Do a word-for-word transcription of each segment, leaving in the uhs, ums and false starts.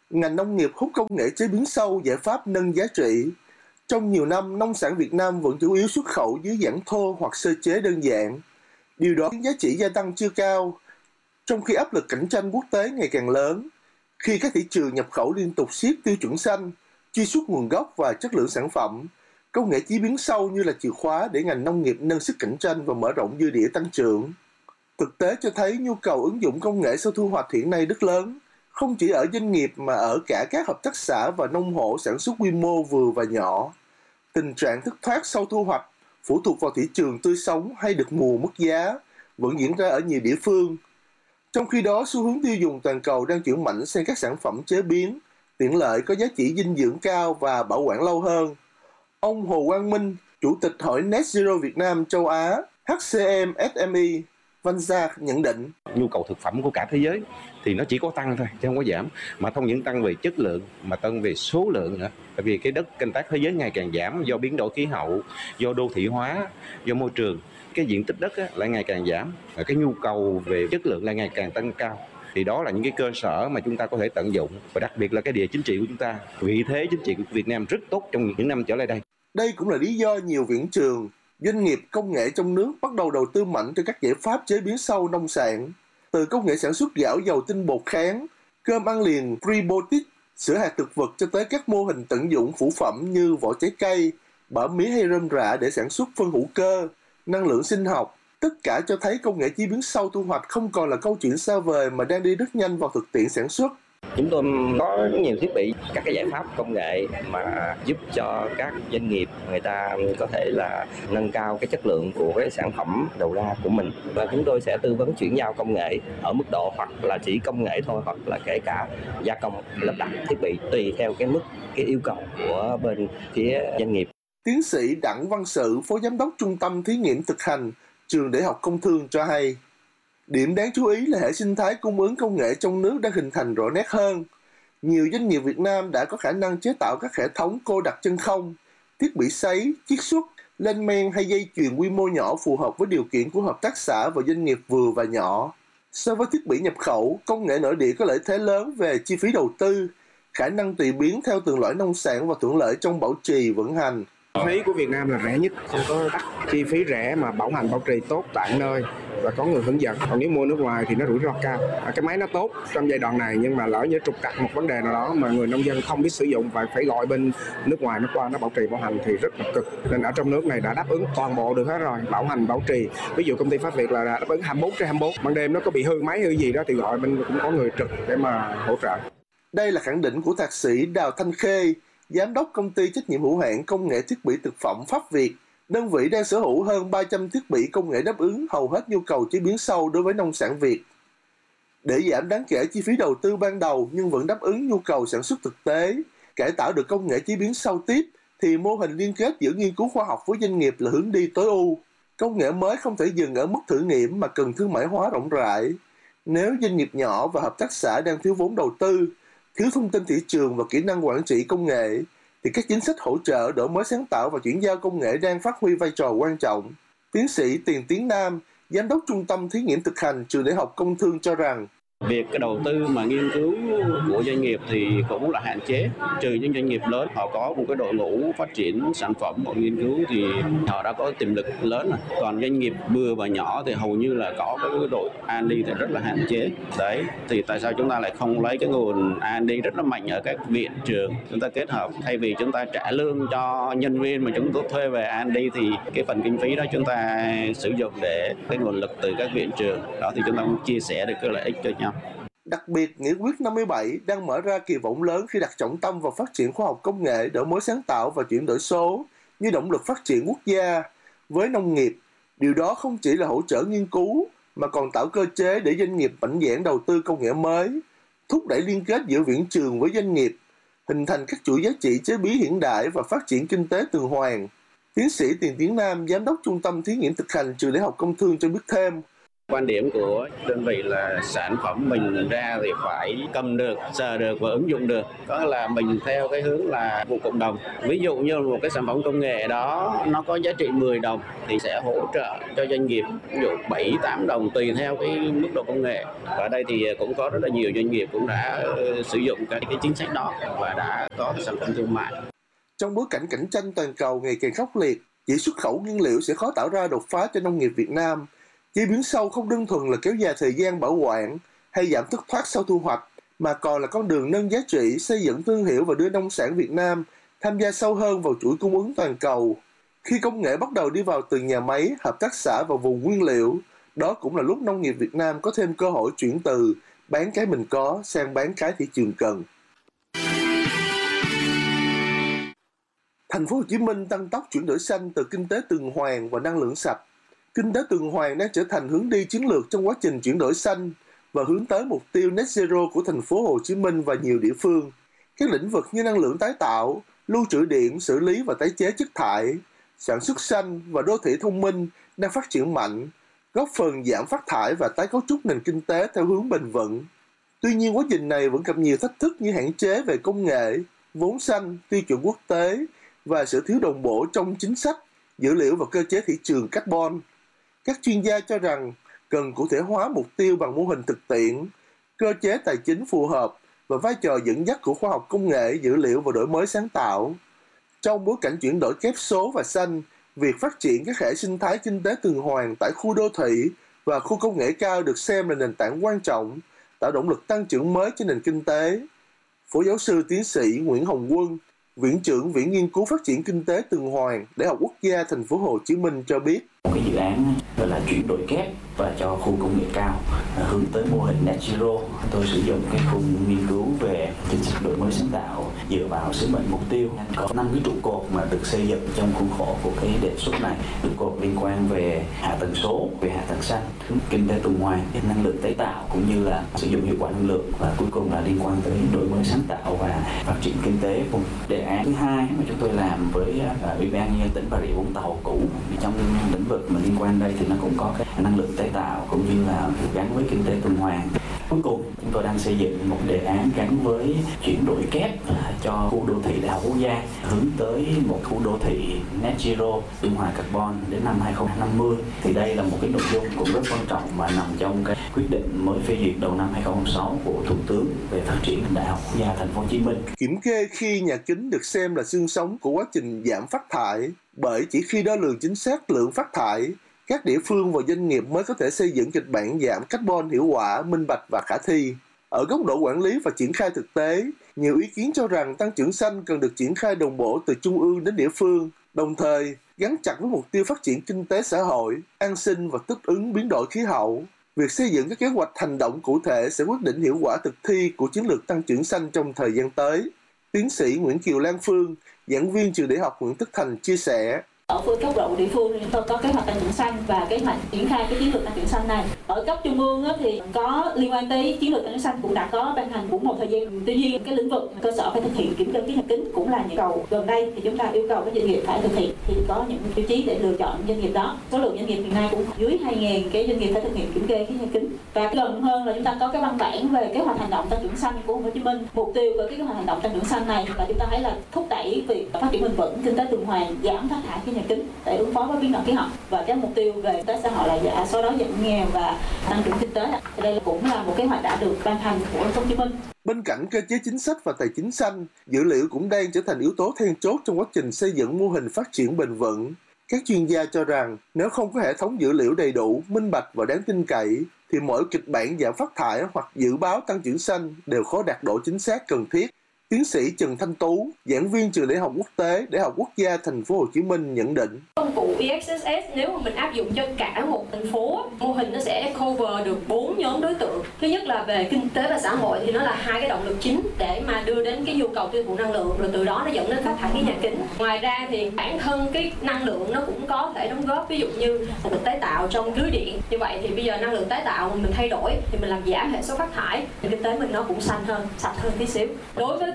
Ngành nông nghiệp hút công nghệ chế biến sâu, giải pháp nâng giá trị. Trong nhiều năm, nông sản Việt Nam vẫn chủ yếu xuất khẩu dưới dạng thô hoặc sơ chế đơn giản. Điều đó khiến giá trị gia tăng chưa cao, trong khi áp lực cạnh tranh quốc tế ngày càng lớn. Khi các thị trường nhập khẩu liên tục siết tiêu chuẩn xanh, truy xuất nguồn gốc và chất lượng sản phẩm, công nghệ chế biến sâu như là chìa khóa để ngành nông nghiệp nâng sức cạnh tranh và mở rộng dư địa tăng trưởng. Thực tế cho thấy nhu cầu ứng dụng công nghệ sau thu hoạch hiện nay rất lớn, không chỉ ở doanh nghiệp mà ở cả các hợp tác xã và nông hộ sản xuất quy mô vừa và nhỏ. Tình trạng thất thoát sau thu hoạch, phụ thuộc vào thị trường tươi sống hay được mùa mất giá, vẫn diễn ra ở nhiều địa phương. Trong khi đó, xu hướng tiêu dùng toàn cầu đang chuyển mạnh sang các sản phẩm chế biến, tiện lợi có giá trị dinh dưỡng cao và bảo quản lâu hơn. Ông Hồ Quang Minh, Chủ tịch Hội Net Zero Việt Nam châu Á, hát xê em ét em i Vanza nhận định. Nhu cầu thực phẩm của cả thế giới thì nó chỉ có tăng thôi, chứ không có giảm. Mà không những tăng về chất lượng mà tăng về số lượng nữa. Bởi vì cái đất canh tác thế giới ngày càng giảm do biến đổi khí hậu, do đô thị hóa, do môi trường. Cái diện tích đất á, lại ngày càng giảm, và cái nhu cầu về chất lượng lại ngày càng tăng cao. Thì đó là những cái cơ sở mà chúng ta có thể tận dụng, và đặc biệt là cái địa chính trị của chúng ta. Vị thế chính trị của Việt Nam rất tốt trong những năm trở lại đây. Đây cũng là lý do nhiều viễn trường, doanh nghiệp công nghệ trong nước bắt đầu đầu tư mạnh cho các giải pháp chế biến sâu nông sản. Từ công nghệ sản xuất gạo dầu tinh bột kháng, cơm ăn liền prebiotic, sữa hạt thực vật cho tới các mô hình tận dụng phụ phẩm như vỏ trái cây, bã mía hay rơm rạ để sản xuất phân hữu cơ, năng lượng sinh học. Tất cả cho thấy công nghệ chế biến sâu thu hoạch không còn là câu chuyện xa vời mà đang đi rất nhanh vào thực tiễn sản xuất. Chúng tôi có nhiều thiết bị, các cái giải pháp công nghệ mà giúp cho các doanh nghiệp người ta có thể là nâng cao cái chất lượng của cái sản phẩm đầu ra của mình. Và chúng tôi sẽ tư vấn chuyển giao công nghệ ở mức độ hoặc là chỉ công nghệ thôi, hoặc là kể cả gia công lắp đặt thiết bị tùy theo cái mức, cái yêu cầu của bên phía doanh nghiệp. Tiến sĩ Đặng Văn Sự, Phó Giám đốc Trung tâm Thí nghiệm Thực hành, Trường Đại học Công Thương cho hay, điểm đáng chú ý là hệ sinh thái cung ứng công nghệ trong nước đã hình thành rõ nét hơn. Nhiều doanh nghiệp Việt Nam đã có khả năng chế tạo các hệ thống cô đặc chân không, thiết bị sấy, chiết xuất, lên men hay dây chuyền quy mô nhỏ phù hợp với điều kiện của hợp tác xã và doanh nghiệp vừa và nhỏ. So với thiết bị nhập khẩu, công nghệ nội địa có lợi thế lớn về chi phí đầu tư, khả năng tùy biến theo từng loại nông sản và thuận lợi trong bảo trì vận hành. Chi phí của Việt Nam là rẻ nhất, không có đắt. Chi phí rẻ mà bảo hành bảo trì tốt tận nơi và có người hướng dẫn. Còn nếu mua nước ngoài thì nó rủi ro cao. Cái máy nó tốt trong giai đoạn này, nhưng mà lỡ như trục trặc một vấn đề nào đó mà người nông dân không biết sử dụng và phải gọi bên nước ngoài nó qua nó bảo trì bảo hành thì rất là cực. Nên ở trong nước này đã đáp ứng toàn bộ được hết rồi, bảo hành bảo trì. Ví dụ công ty Pháp Việt là đáp ứng hai mươi bốn trên hai mươi bốn. Ban đêm nó có bị hư máy hư gì đó thì gọi bên cũng có người trực để mà hỗ trợ. Đây là khẳng định của thạc sĩ Đào Thanh Khê, Giám đốc công ty trách nhiệm hữu hạn công nghệ thiết bị thực phẩm Pháp Việt. Đơn vị đang sở hữu hơn ba trăm thiết bị công nghệ đáp ứng hầu hết nhu cầu chế biến sâu đối với nông sản Việt. Để giảm đáng kể chi phí đầu tư ban đầu nhưng vẫn đáp ứng nhu cầu sản xuất thực tế, cải tạo được công nghệ chế biến sâu tiếp, thì mô hình liên kết giữa nghiên cứu khoa học với doanh nghiệp là hướng đi tối ưu. Công nghệ mới không thể dừng ở mức thử nghiệm mà cần thương mại hóa rộng rãi. Nếu doanh nghiệp nhỏ và hợp tác xã đang thiếu vốn đầu tư, thiếu thông tin thị trường và kỹ năng quản trị công nghệ, thì các chính sách hỗ trợ đổi mới sáng tạo và chuyển giao công nghệ đang phát huy vai trò quan trọng. Tiến sĩ Tiền Tiến Nam, Giám đốc Trung tâm Thí nghiệm Thực hành, Trường Đại học Công Thương cho rằng, việc cái đầu tư mà nghiên cứu của doanh nghiệp thì cũng là hạn chế, trừ những doanh nghiệp lớn họ có một cái đội ngũ phát triển sản phẩm hoặc nghiên cứu thì họ đã có tiềm lực lớn rồi. Còn doanh nghiệp vừa và nhỏ thì hầu như là có cái đội R and D thì rất là hạn chế. Đấy, thì tại sao chúng ta lại không lấy cái nguồn R and D rất là mạnh ở các viện trường, chúng ta kết hợp, thay vì chúng ta trả lương cho nhân viên mà chúng ta thuê về R and D thì cái phần kinh phí đó chúng ta sử dụng để cái nguồn lực từ các viện trường, đó thì chúng ta cũng chia sẻ được cái lợi ích cho nhau. Đặc biệt, Nghị quyết năm mươi bảy đang mở ra kỳ vọng lớn khi đặt trọng tâm vào phát triển khoa học công nghệ, đổi mới sáng tạo và chuyển đổi số như động lực phát triển quốc gia. Với nông nghiệp, điều đó không chỉ là hỗ trợ nghiên cứu mà còn tạo cơ chế để doanh nghiệp mạnh dạn đầu tư công nghệ mới, thúc đẩy liên kết giữa viễn trường với doanh nghiệp, hình thành các chuỗi giá trị chế biến hiện đại và phát triển kinh tế tuần hoàn. Tiến sĩ Tiền Tiến Nam, Giám đốc Trung tâm Thí nghiệm Thực hành, Trường Đại học Công Thương cho biết thêm, Quan điểm của đơn vị là sản phẩm mình ra thì phải cầm được, sờ được và ứng dụng được. Đó là mình theo cái hướng là phục vụ cộng đồng. Ví dụ như một cái sản phẩm công nghệ đó nó có giá trị mười đồng thì sẽ hỗ trợ cho doanh nghiệp ví dụ bảy, tám đồng tùy theo cái mức độ công nghệ. Và ở đây thì cũng có rất là nhiều doanh nghiệp cũng đã sử dụng cái, cái chính sách đó và đã có cái sản phẩm thương mại. Trong bối cảnh cạnh tranh toàn cầu ngày càng khốc liệt, chỉ xuất khẩu nguyên liệu sẽ khó tạo ra đột phá cho nông nghiệp Việt Nam. Chế biến sâu không đơn thuần là kéo dài thời gian bảo quản hay giảm thất thoát sau thu hoạch, mà còn là con đường nâng giá trị, xây dựng thương hiệu và đưa nông sản Việt Nam tham gia sâu hơn vào chuỗi cung ứng toàn cầu. Khi công nghệ bắt đầu đi vào từng nhà máy, hợp tác xã và vùng nguyên liệu, đó cũng là lúc nông nghiệp Việt Nam có thêm cơ hội chuyển từ bán cái mình có sang bán cái thị trường cần. Thành phố Hồ Chí Minh tăng tốc chuyển đổi xanh từ kinh tế tuần hoàn và năng lượng sạch. Kinh tế tuần hoàn đang trở thành hướng đi chiến lược trong quá trình chuyển đổi xanh và hướng tới mục tiêu net zero của thành phố Hồ Chí Minh và nhiều địa phương. Các lĩnh vực như năng lượng tái tạo, lưu trữ điện, xử lý và tái chế chất thải, sản xuất xanh và đô thị thông minh đang phát triển mạnh, góp phần giảm phát thải và tái cấu trúc nền kinh tế theo hướng bền vững. Tuy nhiên, quá trình này vẫn gặp nhiều thách thức như hạn chế về công nghệ, vốn xanh, tiêu chuẩn quốc tế và sự thiếu đồng bộ trong chính sách, dữ liệu và cơ chế thị trường carbon. Các chuyên gia cho rằng cần cụ thể hóa mục tiêu bằng mô hình thực tiễn, cơ chế tài chính phù hợp và vai trò dẫn dắt của khoa học công nghệ, dữ liệu và đổi mới sáng tạo. Trong bối cảnh chuyển đổi kép số và xanh, việc phát triển các hệ sinh thái kinh tế tuần hoàn tại khu đô thị và khu công nghệ cao được xem là nền tảng quan trọng, tạo động lực tăng trưởng mới cho nền kinh tế. Phó giáo sư tiến sĩ Nguyễn Hồng Quân, Viện trưởng Viện Nghiên cứu Phát triển Kinh tế Tuần hoàn, Đại học Quốc gia Thành phố Hồ Chí Minh cho biết. Một cái dự án gọi là chuyển đổi kép và cho khu công nghệ cao hướng tới mô hình net zero. Tôi sử dụng cái khung nghiên cứu về chính sách đổi mới sáng tạo dựa vào sứ mệnh mục tiêu. Có năm cái trụ cột mà được xây dựng trong khuôn khổ của cái đề xuất này. Trụ cột liên quan về hạ tầng số, về hạ tầng xanh, kinh tế tuần hoàn, năng lượng tái tạo cũng như là sử dụng hiệu quả năng lượng, và cuối cùng là liên quan tới đổi mới sáng tạo và phát triển kinh tế vùng. Đề án thứ hai mà chúng tôi làm với Ủy ban nhân dân tỉnh Bà Rịa Vũng Tàu cũ, trong lĩnh vực mà liên quan đây thì nó cũng có cái năng lượng tái tạo cũng như là gắn với kinh tế tuần hoàn. Cuối cùng chúng tôi đang xây dựng một đề án gắn với chuyển đổi kép cho khu đô thị Đại học Quốc gia hướng tới một khu đô thị net zero tuần hoàn carbon đến năm hai không năm mươi. Thì đây là một cái nội dung cũng rất quan trọng và nằm trong cái quyết định mới phê duyệt đầu năm hai không không sáu của Thủ tướng về phát triển Đại học Quốc gia Thành phố Hồ Chí Minh. Kiểm kê khi nhà kính được xem là xương sống của quá trình giảm phát thải, bởi chỉ khi đo lường chính xác lượng phát thải, các địa phương và doanh nghiệp mới có thể xây dựng kịch bản giảm carbon hiệu quả, minh bạch và khả thi. Ở góc độ quản lý và triển khai thực tế, nhiều ý kiến cho rằng tăng trưởng xanh cần được triển khai đồng bộ từ trung ương đến địa phương, đồng thời gắn chặt với mục tiêu phát triển kinh tế xã hội, an sinh và thích ứng biến đổi khí hậu. Việc xây dựng các kế hoạch hành động cụ thể sẽ quyết định hiệu quả thực thi của chiến lược tăng trưởng xanh trong thời gian tới. Tiến sĩ Nguyễn Kiều Lan Phương, giảng viên trường Đại học Nguyễn Tất Thành chia sẻ. Ở phương cấp độ địa phương thì chúng tôi có kế hoạch tăng trưởng xanh và kế hoạch triển khai cái chiến lược tăng trưởng xanh này. Ở cấp trung ương thì có liên quan tới chiến lược tăng trưởng xanh cũng đã có ban hành cũng một thời gian. Tuy nhiên cái lĩnh vực cơ sở phải thực hiện kiểm kê khí nhà kính cũng là những cầu gần đây thì chúng ta yêu cầu các doanh nghiệp phải thực hiện, thì có những tiêu chí để lựa chọn doanh nghiệp đó. Số lượng doanh nghiệp hiện nay cũng dưới hai nghìn cái doanh nghiệp phải thực hiện kiểm kê khí nhà kính. Và gần hơn là chúng ta có cái văn bản về kế hoạch hành động tăng trưởng xanh của Thành phố Hồ Chí Minh. Mục tiêu của cái kế hoạch hành động tăng trưởng xanh này là chúng ta thấy là thúc đẩy việc phát triển bền vững, kinh tế tuần hoàn, giảm phát thải khí nhà kính để ứng phó với biến đổi khí hậu, và cái mục tiêu về kinh tế xã hội là giảm số đó giảm nghèo và tăng trưởng kinh tế. Thì đây cũng là một kế hoạch đã được ban hành của Thành phố Hồ Chí Minh. Bên cạnh cơ chế chính sách và tài chính xanh, dữ liệu cũng đang trở thành yếu tố then chốt trong quá trình xây dựng mô hình phát triển bền vững. Các chuyên gia cho rằng nếu không có hệ thống dữ liệu đầy đủ, minh bạch và đáng tin cậy, thì mỗi kịch bản giảm phát thải hoặc dự báo tăng trưởng xanh đều khó đạt độ chính xác cần thiết. Tiến sĩ Trần Thanh Tú, giảng viên trường Đại học Quốc tế, Đại học Quốc gia Thành phố Hồ Chí Minh nhận định. Công cụ i ích ét ét nếu mà mình áp dụng cho cả một thành phố, mô hình nó sẽ cover được bốn nhóm đối tượng. Thứ nhất là về kinh tế và xã hội thì nó là hai cái động lực chính để mà đưa đến cái nhu cầu tiêu thụ năng lượng, rồi từ đó nó dẫn đến phát thải khí nhà kính. Ngoài ra thì bản thân cái năng lượng nó cũng có thể đóng góp, ví dụ như năng lượng tái tạo trong lưới điện. Như vậy thì bây giờ năng lượng tái tạo mình thay đổi thì mình làm giảm hệ số phát thải, thì kinh tế mình nó cũng xanh hơn, sạch hơn tí xíu. Đối với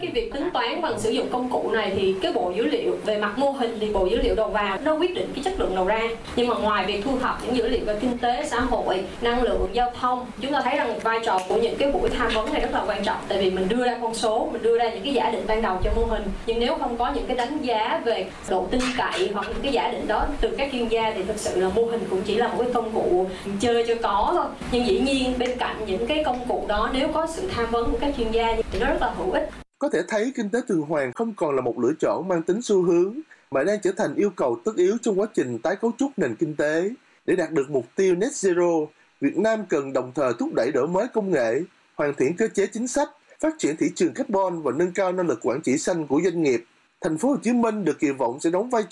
cái việc tính toán bằng sử dụng công cụ này thì cái bộ dữ liệu về mặt mô hình thì bộ dữ liệu đầu vào nó quyết định cái chất lượng đầu ra. Nhưng mà ngoài việc thu thập những dữ liệu về kinh tế, xã hội, năng lượng, giao thông, chúng ta thấy rằng vai trò của những cái buổi tham vấn này rất là quan trọng, tại vì mình đưa ra con số, mình đưa ra những cái giả định ban đầu cho mô hình, nhưng nếu không có những cái đánh giá về độ tin cậy hoặc những cái giả định đó từ các chuyên gia thì thực sự là mô hình cũng chỉ là một cái công cụ chơi cho có thôi. Nhưng dĩ nhiên bên cạnh những cái công cụ đó, nếu có sự tham vấn của các chuyên gia thì nó rất là hữu ích. Có thể thấy kinh tế tuần hoàn không còn là một lựa chọn mang tính xu hướng, mà đang trở thành yêu cầu tất yếu trong quá trình tái cấu trúc nền kinh tế. Để đạt được mục tiêu Net Zero, Việt Nam cần đồng thời thúc đẩy đổi mới công nghệ, hoàn thiện cơ chế chính sách, phát triển thị trường carbon và nâng cao năng lực quản trị xanh của doanh nghiệp. Thành phố Hồ Chí Minh được kỳ vọng sẽ đóng vai